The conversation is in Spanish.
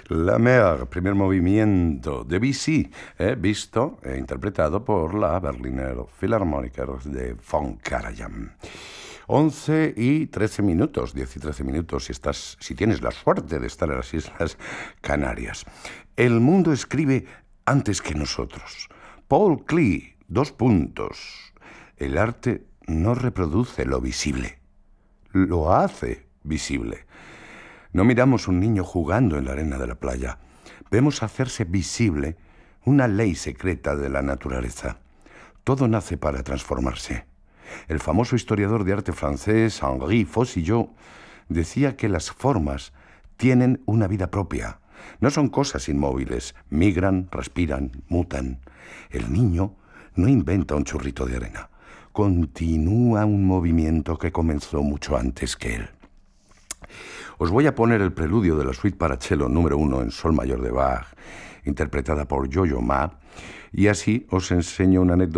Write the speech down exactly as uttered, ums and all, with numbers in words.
La Mer, primer movimiento, Debussy, eh, visto e interpretado por la Berliner Philharmoniker de von Karajan. once y trece minutos, diez y trece minutos, si, estás, si tienes la suerte de estar en las Islas Canarias. El mundo escribe antes que nosotros. Paul Klee, dos puntos. El arte no reproduce lo visible, lo hace visible. No miramos un niño jugando en la arena de la playa. Vemos hacerse visible una ley secreta de la naturaleza. Todo nace para transformarse. El famoso historiador de arte francés Henri Fosillot decía que las formas tienen una vida propia. No son cosas inmóviles. Migran, respiran, mutan. El niño no inventa un churrito de arena. Continúa un movimiento que comenzó mucho antes que él. Os voy a poner el preludio de la suite para cello número uno en sol mayor de Bach, interpretada por Yo-Yo Ma, y así os enseño una anécdota